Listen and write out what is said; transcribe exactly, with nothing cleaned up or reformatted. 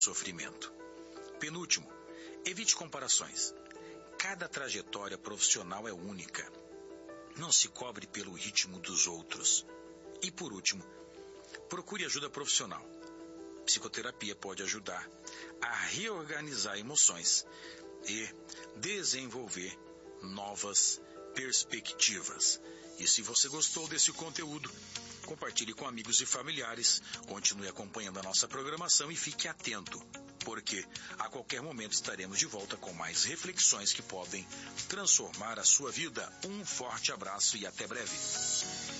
sofrimento. Penúltimo, evite comparações. Cada trajetória profissional é única. Não se cobre pelo ritmo dos outros. E por último, procure ajuda profissional. Psicoterapia pode ajudar a reorganizar emoções e desenvolver novas perspectivas. E se você gostou desse conteúdo, compartilhe com amigos e familiares, continue acompanhando a nossa programação e fique atento, porque a qualquer momento estaremos de volta com mais reflexões que podem transformar a sua vida. Um forte abraço e até breve.